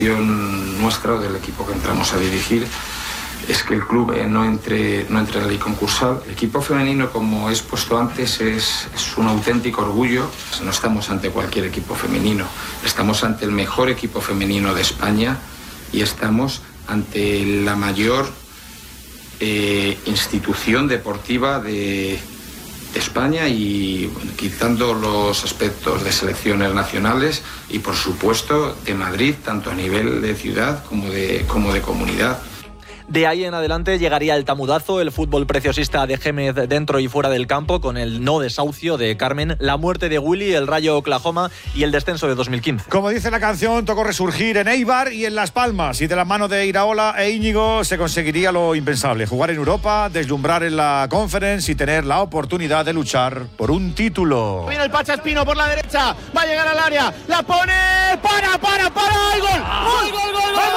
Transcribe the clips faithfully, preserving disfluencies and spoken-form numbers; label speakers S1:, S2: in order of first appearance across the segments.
S1: nuestra o del equipo que entramos a dirigir es que el club eh, no entre no entre en la ley concursal. El equipo femenino, como he expuesto antes, es, es un auténtico orgullo. No estamos ante cualquier equipo femenino, estamos ante el mejor equipo femenino de España y estamos ante la mayor eh, institución deportiva de, de España y bueno, quitando los aspectos de selecciones nacionales y por supuesto de Madrid, tanto a nivel de ciudad como de, como de comunidad.
S2: De ahí en adelante llegaría el tamudazo, el fútbol preciosista de Gémez dentro y fuera del campo, con el no desahucio de Carmen, la muerte de Willy, el Rayo Oklahoma y el descenso de dos mil quince.
S3: Como dice la canción, tocó resurgir en Eibar y en Las Palmas, y de la mano de Iraola e Íñigo se conseguiría lo impensable: jugar en Europa, deslumbrar en la Conference y tener la oportunidad de luchar por un título.
S4: Viene el Pacha Espino por la derecha, va a llegar al área, la pone, para, para, para, el gol, gol, gol, gol, gol.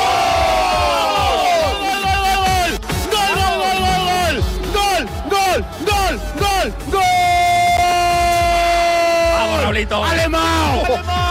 S4: ¡Gol! ¡Gol! ¡Gol!
S5: ¡Vamos, Raulito!
S4: ¡Alemão!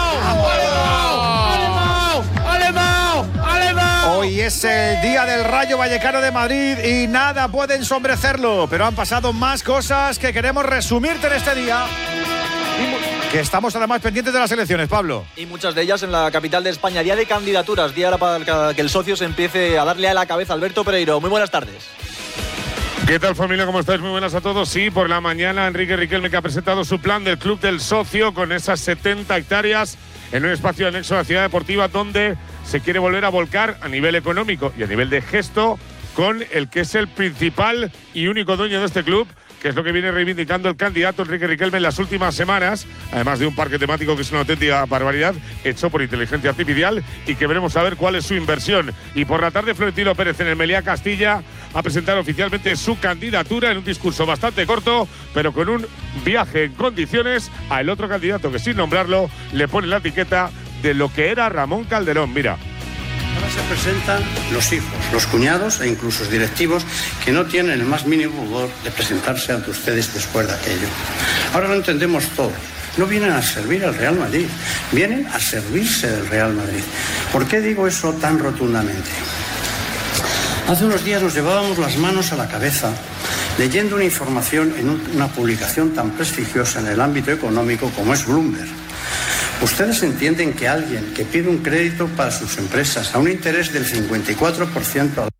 S4: ¡Alemão! ¡Alemão! ¡Alemão!
S3: Hoy es el día del Rayo Vallecano de Madrid y nada puede ensombrecerlo, pero han pasado más cosas que queremos resumirte en este día. Que estamos además pendientes de las elecciones, Pablo.
S2: Y muchas de ellas en la capital de España. Día de candidaturas, día para que el socio se empiece a darle a la cabeza. Alberto Pereiro, muy buenas tardes.
S6: ¿Qué tal, familia? ¿Cómo estáis? Muy buenas a todos. Sí, por la mañana Enrique Riquelme, que ha presentado su plan del Club del Socio con esas setenta hectáreas en un espacio anexo a la ciudad deportiva donde se quiere volver a volcar a nivel económico y a nivel de gesto con el que es el principal y único dueño de este club, que es lo que viene reivindicando el candidato Enrique Riquelme en las últimas semanas, además de un parque temático que es una auténtica barbaridad, hecho por inteligencia artificial, y que veremos a ver cuál es su inversión. Y por la tarde, Florentino Pérez en el Meliá Castilla a presentar oficialmente su candidatura en un discurso bastante corto, pero con un viaje en condiciones al otro candidato que, sin nombrarlo, le pone la etiqueta de lo que era Ramón Calderón. Mira.
S7: Ahora se presentan los hijos, los cuñados e incluso los directivos que no tienen el más mínimo pudor de presentarse ante ustedes después de aquello. Ahora lo entendemos todo. No vienen a servir al Real Madrid, vienen a servirse del Real Madrid. ¿Por qué digo eso tan rotundamente? Hace unos días nos llevábamos las manos a la cabeza leyendo una información en una publicación tan prestigiosa en el ámbito económico como es Bloomberg. ¿Ustedes entienden que alguien que pide un crédito para sus empresas a un interés del cincuenta y cuatro por ciento al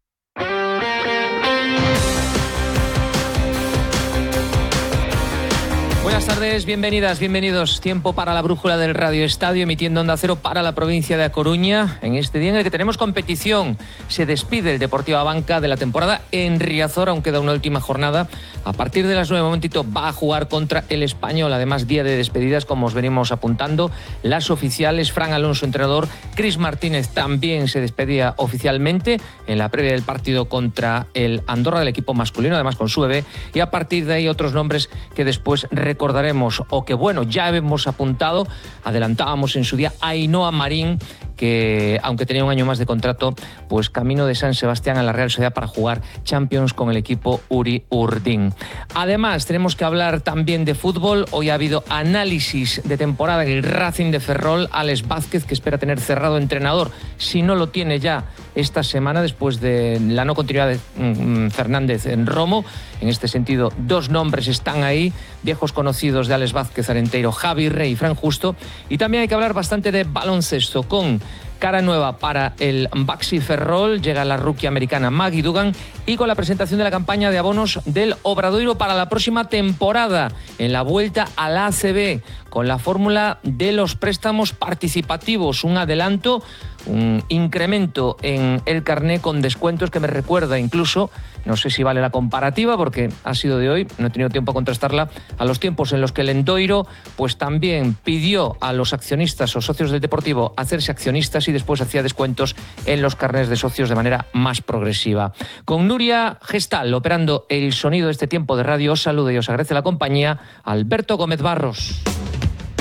S5: Buenas tardes, bienvenidas, bienvenidos. Tiempo para la brújula del Radio Estadio, emitiendo Onda Cero para la provincia de A Coruña. En este día en el que tenemos competición, se despide el Deportivo Abanca de la temporada en Riazor, aún queda una última jornada. A partir de las nueve, momentito, va a jugar contra el Español. Además, día de despedidas, como os venimos apuntando. Las oficiales, Fran Alonso, entrenador. Cris Martínez también se despedía oficialmente en la previa del partido contra el Andorra, del equipo masculino, además con su bebé. Y a partir de ahí, otros nombres que después recordaremos, o que bueno, ya hemos apuntado, adelantábamos en su día, Ainhoa Marín, que aunque tenía un año más de contrato, pues camino de San Sebastián a la Real Sociedad para jugar Champions con el equipo Uri Urdin. Además, tenemos que hablar también de fútbol. Hoy ha habido análisis de temporada en el Racing de Ferrol. Alex Vázquez, que espera tener cerrado entrenador, si no lo tiene ya esta semana, después de la no continuidad de mm, Fernández en Romo. En este sentido, dos nombres están ahí, viejos conocidos de Alex Vázquez, Arenteiro, Javi Rey y Fran Justo. Y también hay que hablar bastante de baloncesto, con cara nueva para el Baxi Ferrol. Llega la rookie americana Maggie Dugan, y con la presentación de la campaña de abonos del Obradoiro para la próxima temporada, en la vuelta a la A C B, con la fórmula de los préstamos participativos, un adelanto, un incremento en el carné con descuentos que me recuerda incluso, no sé si vale la comparativa porque ha sido de hoy, no he tenido tiempo a contrastarla, a los tiempos en los que el Endoiro pues también pidió a los accionistas o socios del Deportivo hacerse accionistas y después hacía descuentos en los carnés de socios de manera más progresiva. Con Nuria Gestal operando el sonido de este tiempo de radio, os saluda y os agradece la compañía Alberto Gómez Barros.